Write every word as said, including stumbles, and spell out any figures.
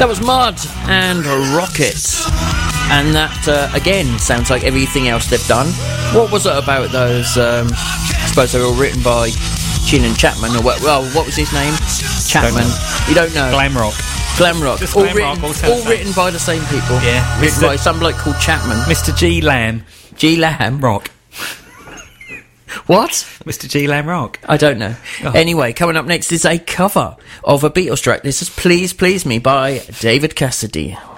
That was Mud and Rockets. And that, uh, again, sounds like everything else they've done. What was it about those? Um, I suppose they were all written by Chin and Chapman, or what? Well, what was his name? Chapman. Don't You don't know? Glam rock. Glam rock. Just all glam written, rock, all all sounds written by the same people. Yeah. Written Mister by some bloke called Chapman. Mister G. Lamb G. Lamb. Rock. What? Mister G. Lamb Rock. I don't know. Oh. Anyway, coming up next is a cover of a Beatles track. This is Please Please Me by David Cassidy.